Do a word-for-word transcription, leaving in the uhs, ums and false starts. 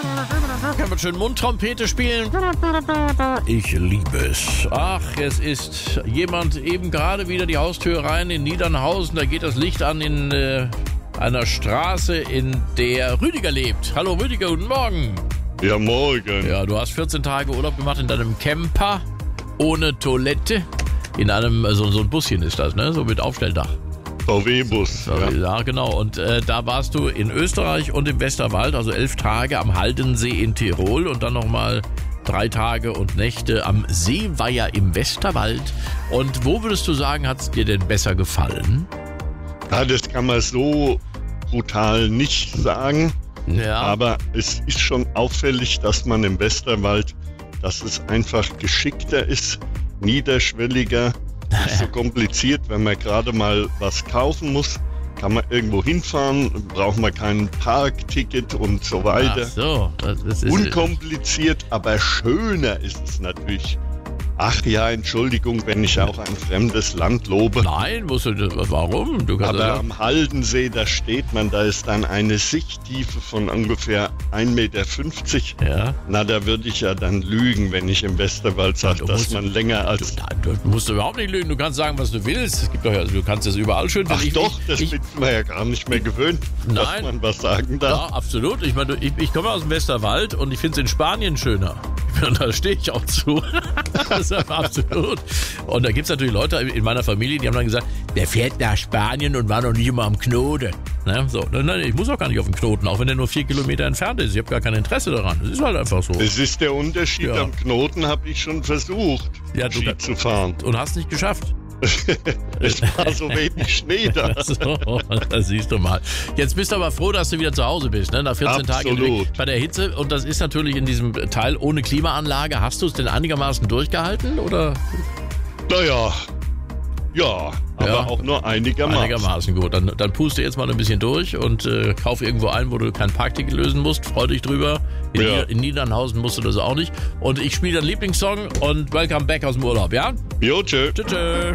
Kann man schön Mundtrompete spielen? Ich liebe es. Ach, es ist jemand eben gerade wieder die Haustür rein in Niedernhausen. Da geht das Licht an in äh, einer Straße, in der Rüdiger lebt. Hallo Rüdiger, guten Morgen. Ja, morgen. Ja, du hast vierzehn Tage Urlaub gemacht in deinem Camper ohne Toilette. In einem, so, so ein Busschen ist das, ne? So mit Aufstelldach. V W-Bus. Ja. Ja. ja, genau. Und äh, da warst du in Österreich und im Westerwald, also elf Tage am Haldensee in Tirol und dann nochmal drei Tage und Nächte am Seeweiher im Westerwald. Und wo würdest du sagen, hat es dir denn besser gefallen? Ja, das kann man so brutal nicht sagen. Ja. Aber es ist schon auffällig, dass man im Westerwald, dass es einfach geschickter ist, niederschwelliger, nicht so kompliziert, wenn man gerade mal was kaufen muss, kann man irgendwo hinfahren, braucht man kein Parkticket und so weiter. Ach so, das ist unkompliziert, aber schöner ist es natürlich. Ach ja, Entschuldigung, wenn ich auch ein fremdes Land lobe. Nein, musst du, warum? Du kannst aber ja am Haldensee, da steht man, da ist dann eine Sichttiefe von ungefähr ein Meter fünfzig. Ja. Na, da würde ich ja dann lügen, wenn ich im Westerwald sage, dass musst, man länger als... Du, du musst überhaupt nicht lügen, du kannst sagen, was du willst. Es gibt doch, du kannst das überall schön Ach ich, doch, das ich, bin man ja gar nicht mehr gewöhnt, nein. dass man was sagen darf. Ja, absolut. Ich meine, ich, ich komme aus dem Westerwald und ich finde es in Spanien schöner. Und da stehe ich auch zu. Das ist absolut. Und da gibt es natürlich Leute in meiner Familie, die haben dann gesagt, der fährt nach Spanien und war noch nicht immer am Knoten. Ne? So, nein, ich muss auch gar nicht auf den Knoten, auch wenn der nur vier Kilometer entfernt ist. Ich habe gar kein Interesse daran. Das ist halt einfach so. Das ist der Unterschied. Ja. Am Knoten habe ich schon versucht, Ja, du- Ski zu fahren. Und hast nicht geschafft. Es war so wenig Schnee da. So, das siehst du mal. Jetzt bist du aber froh, dass du wieder zu Hause bist, ne? Nach vierzehn Tagen Absolut. bei der Hitze. Und das ist natürlich in diesem Teil ohne Klimaanlage. Hast du es denn einigermaßen durchgehalten? Oder? Naja, ja, aber Ja. auch nur einigermaßen. Einigermaßen gut. Dann, dann puste jetzt mal ein bisschen durch und äh, kauf irgendwo ein, wo du kein Parkticket lösen musst. Freu dich drüber. In, Ja. Nieder- in Niedernhausen musst du das auch nicht. Und ich spiele deinen Lieblingssong und Welcome Back aus dem Urlaub, ja? Jo, tschö. Tschö, tschö.